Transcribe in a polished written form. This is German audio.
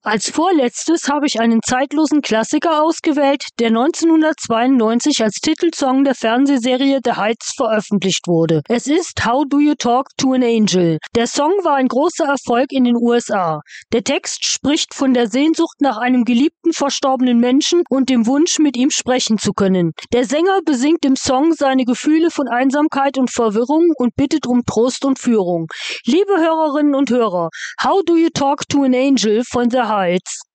Als vorletztes habe ich einen zeitlosen Klassiker ausgewählt, der 1992 als Titelsong der Fernsehserie The Heights veröffentlicht wurde. Es ist How Do You Talk to an Angel? Der Song war ein großer Erfolg in den USA. Der Text spricht von der Sehnsucht nach einem geliebten verstorbenen Menschen und dem Wunsch, mit ihm sprechen zu können. Der Sänger besingt im Song seine Gefühle von Einsamkeit und Verwirrung und bittet um Trost und Führung. Liebe Hörerinnen und Hörer, How Do You Talk to an Angel von The Heights?